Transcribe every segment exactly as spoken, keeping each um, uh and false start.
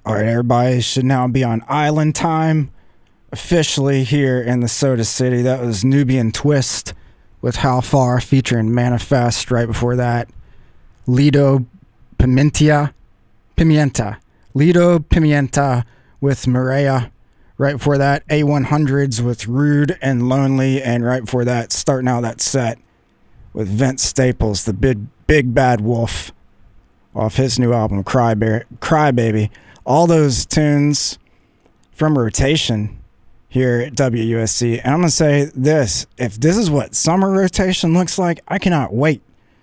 All right, everybody should now be on Island Time officially here in the Soda City. That was Nubian Twist with How Far featuring Manifest. Right before that, Lido Pimienta, Pimienta, Lido Pimienta with Maria. Right before that, A one hundreds with Rude and Lonely. And right before that, starting out that set with Vince Staples, the big, big bad wolf, off his new album, Cry, Bear, Cry Baby. All those tunes from rotation here at W U S C. And I'm going to say this, if this is what summer rotation looks like, I cannot wait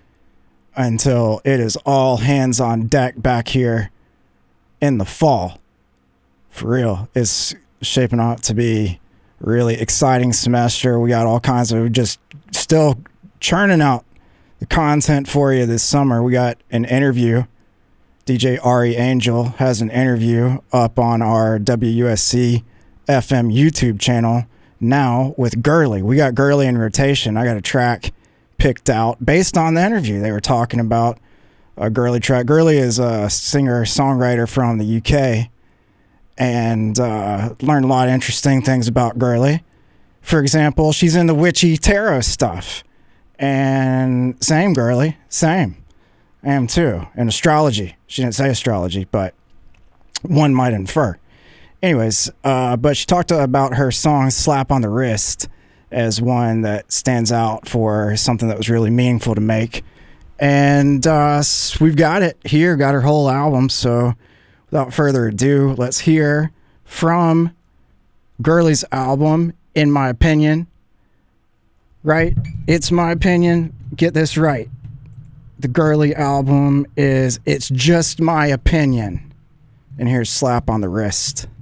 until it is all hands on deck back here in the fall. For real, it's shaping up to be a really exciting semester. We got all kinds of just still churning out the content for you this summer. We got an interview. D J Ari Angel has an interview up on our W U S C F M YouTube channel now with Gurley. We got Gurley in rotation. I got a track picked out based on the interview. They were talking about a Gurley track. Gurley is a singer-songwriter from the U K, and uh, learned a lot of interesting things about Gurley. For example, she's in the witchy tarot stuff. And same, Gurley, same. I am too. And astrology. She didn't say astrology, but one might infer. Anyways, uh, but she talked about her song Slap on the Wrist as one that stands out for something that was really meaningful to make. And uh, we've got it here, got her whole album. So without further ado, let's hear from Gurley's album, In My Opinion. Right? It's my opinion. Get this right. The Gurley album is It's Just My Opinion. And here's Slap on the Wrist.